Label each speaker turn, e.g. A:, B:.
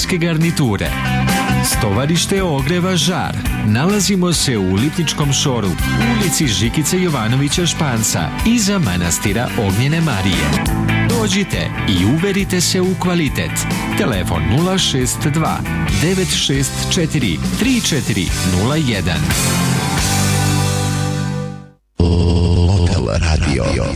A: kulinarske garniture. Stovarište ogreva žar. Nalazimo se u Lipničkom šoru, u ulici Žikice Jovanovića Španca, iza manastira Ognjene Marije. Dođite i uverite se u kvalitet. Telefon 062 964 3401.
B: Lotel Radio.